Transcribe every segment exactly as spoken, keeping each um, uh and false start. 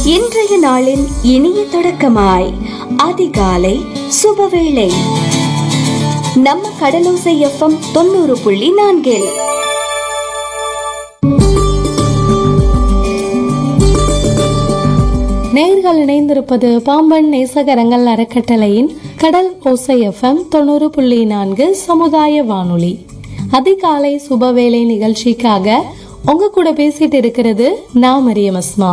இன்றைய நாளின் இனிய தொடக்கமாய் அதிகாலை சுபவேளை நம்ம கடலோசை எஃப்எம் தொண்ணூறு புள்ளி நான்கில் நேயர்கள் இணைந்திருப்பது பாம்பன் நேசகரங்கள் அறக்கட்டளையின் கடல் ஓசை எஃப்எம் தொண்ணூறு புள்ளி நான்கு சமுதாய வானொலி. அதிகாலை சுபவேளை நிகழ்ச்சிக்காக உங்க கூட பேசிட்டு இருக்கிறது நான் மரியம் அஸ்மா.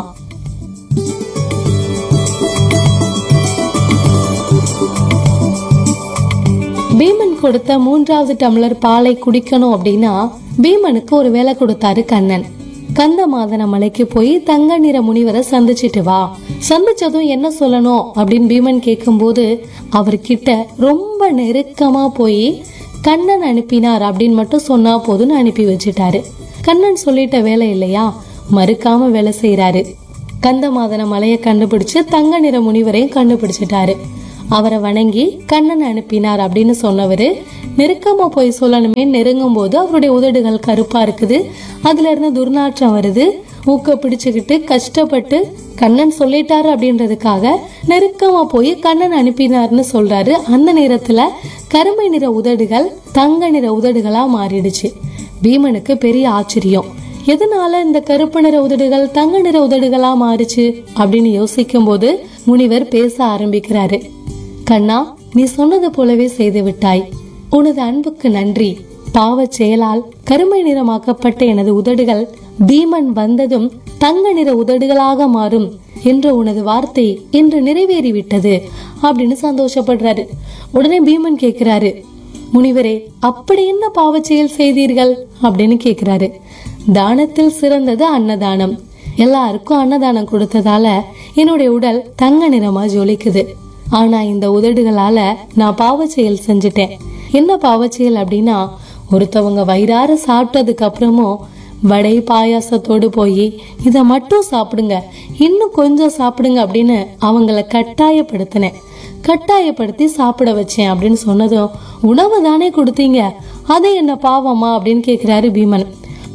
பீமன் கொடுத்த மூன்றாவது டம்ளர் பாலை குடிக்கணும் அப்படின்னா பீமனுக்கு ஒரு வேலை கொடுத்தாரு கண்ணன். கந்த மாதன மலைக்கு போய் தங்க நிற முனிவரை சந்திச்சிட்டு வா. சந்திச்சதும் என்ன சொல்லணும் அப்படின்னு பீமன் கேட்கும் போது அவர்கிட்ட ரொம்ப நெருக்கமா போய் கண்ணன் அனுப்பினார் அப்படின்னு மட்டும் சொன்னா போதுன்னு அனுப்பி வச்சுட்டாரு. கண்ணன் சொல்லிட்ட வேலை இல்லையா, மறுக்காம வேலை செய்யறாரு. கந்த மாதன மலையை கண்டுபிடிச்சு தங்க நிற முனிவரையும் கண்டுபிடிச்சிட்டாரு. அவரை வணங்கி கண்ணன் அனுப்பினார் அப்படின்னு சொன்னவரு நெருக்கமா போய் சொல்லணுமே நெருங்கும் போது அவருடைய உதடுகள் கருப்பா இருக்குது, அதுல இருந்து துர்நாற்றம் வருது. மூக்க பிடிச்சுக்கிட்டு கஷ்டப்பட்டு கண்ணன் சொல்லிட்டாரு அப்படின்றதுக்காக நெருக்கமா போய் கண்ணன் அனுப்பினார்னு சொல்றாரு. அந்த நேரத்துல கருமை நிற உதடுகள் தங்க நிற உதடுகளா மாறிடுச்சு. பீமனுக்கு பெரிய ஆச்சரியம். எதனால இந்த கருப்பு நிற உதடுகள் தங்க நிற உதடுகளா மாறுச்சு அப்படின்னு யோசிக்கும் போது முனிவர் பேச ஆரம்பிக்கிறாரு. கண்ணா, நீ சொன்னது போலவே செய்து விட்டாய். உனது அன்புக்கு நன்றி. பாவ செயலால் கருமை நிறமாக்கப்பட்ட எனது உதடுகள் பீமன் வந்ததும் தங்க நிற உதடுகளாக மாறும் என்ற உனது வார்த்தை இன்று நிறைவேறிவிட்டது அப்படின்னு சந்தோஷப்படுறாரு. உடனே பீமன் கேக்குறாரு, முனிவரே, அப்படி என்ன பாவ செயல் செய்தீர்கள் அப்படின்னு கேக்குறாரு. தானத்தில் சிறந்தது அன்னதானம். எல்லாருக்கும் அன்னதானம் கொடுத்ததால என்னுடைய உடல் தங்க நிறமா ஜொலிக்குது. ஆனா இந்த உதடுகளால நான் பாவ செயல் செஞ்சுட்டேன். என்ன பாவ செயல் அப்படின்னா, ஒருத்தவங்க வயிறார சாப்பிட்டதுக்கு அப்புறமும் வடை பாயாசத்தோடு போய் இத மட்டும் சாப்பிடுங்க, இன்னும் கொஞ்சம் சாப்பிடுங்க அப்படின்னு அவங்கள கட்டாயப்படுத்தினேன். கட்டாயப்படுத்தி சாப்பிட வச்சேன் அப்படின்னு சொன்னதும், உணவு தானே கொடுத்தீங்க, அது என்ன பாவமா அப்படின்னு கேக்குறாரு பீமன்.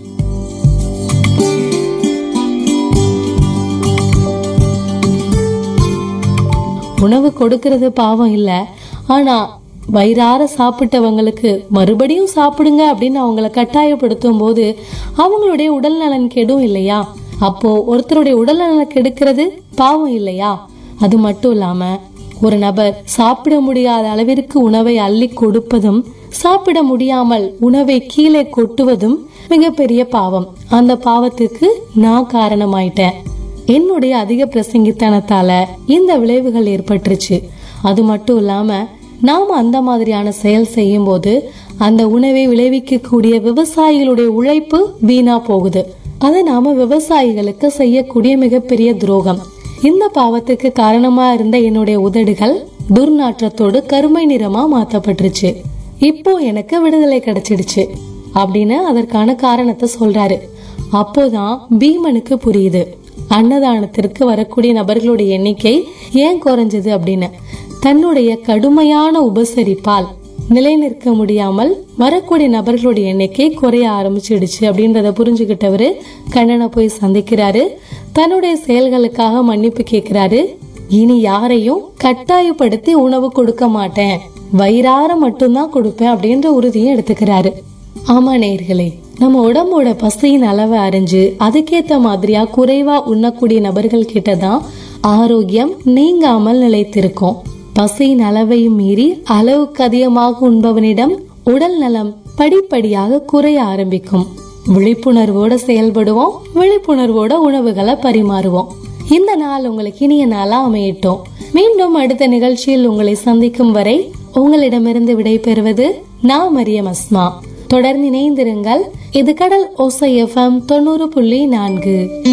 உணவு கொடுக்கறது பாவம் இல்ல, ஆனா வயிறார சாப்பிட்டவங்களுக்கு மறுபடியும் சாப்பிடுங்க அப்படின்னு அவங்கள கட்டாயப்படுத்தும் போது அவங்களுடைய உடல் நலன் கெடும் இல்லையா? அப்போ ஒருத்தருடைய உடல் நலன் கெடுக்கிறது பாவம் இல்லையா? அது மட்டும் இல்லாம ஒரு நபர் சாப்பிட முடியாத அளவிற்கு உணவை அள்ளி கொடுப்பதும் சாப்பிட முடியாமல் உணவை கீழே கொட்டுவதும் மிகப்பெரிய பாவம். அந்த பாவத்துக்கு நான் காரணமாயிட்டேன். என்னுடைய அதிக பிரசங்கித்தனத்தால இந்த விளைவுகள் ஏற்பட்டுருச்சு. அது மட்டும் இல்லாம நாம அந்த மாதிரியான செயல் செய்யும் போது அந்த உணவை விளைவிக்க கூடிய விவசாயிகளுடைய உழைப்பு வீணா போகுது. அது நாம விவசாயிகளுக்கு செய்யக்கூடிய மிகப்பெரிய துரோகம். இந்த பாவத்துக்கு காரணமா இருந்த என்னுடைய உதடுகள் துர்நாற்றத்தோடு கருமை நிறமா மாத்தப்பட்டுருச்சு. இப்போ எனக்கு விடுதலை கிடைச்சிடுச்சு அப்படின்னு அதற்கான காரணத்தை சொல்றாரு. அப்போதான் பீமனுக்கு புரியுது, அன்னதானத்திற்கு வரக்கூடிய நபர்களுடைய எண்ணிக்கை ஏன் குறைஞ்சது அப்படின்னு. தன்னுடைய கடுமையான உபசரிப்பால் நிலை நிற்க முடியாமல் வரக்கூடிய நபர்களுடைய எண்ணிக்கை குறைய ஆரம்பிச்சிடுச்சு அப்படின்றத புரிஞ்சுக்கிட்டவரு கண்ணனை போய் சந்திக்கிறாரு. தன்னுடைய செயல்களுக்காக மன்னிப்பு கேட்கிறாரு. இனி யாரையும் கட்டாயப்படுத்தி உணவு கொடுக்க மாட்டேன், வயிறார மட்டும்தான் கொடுப்பேன் அப்படின்ற உறுதியை எடுத்துக்கிறாரு. ஆமா நேயர்களே, நம்ம உடம்போட பசியின் அளவை அறிஞ்சு அதுக்கேத்த மாதிரியா குறைவா உண்ணக்கூடிய நபர்கள் கிட்டதான் ஆரோக்கியம் நீங்காமல் நிலைத்திருக்கும். பசியின் அளவையும் மீறி அளவுக்கு அதிகமாக உண்பவனிடம் உடல் நலம் படிப்படியாக குறைய ஆரம்பிக்கும். விழிப்புணர்வோட செயல்படுவோம், விழிப்புணர்வோட உணவுகளை பரிமாறுவோம். இந்த நாள் உங்களுக்கு இனிய நாளா அமையட்டும். மீண்டும் அடுத்த நிகழ்ச்சியில் உங்களை சந்திக்கும் வரை உங்களிடமிருந்து விடை பெறுவது நான் மரியம் அஸ்மா. தொடர்ந்து இணைந்திருங்கள். இது கடல் ஓசை எஃப்எம் தொண்ணூறு புள்ளி நான்கு.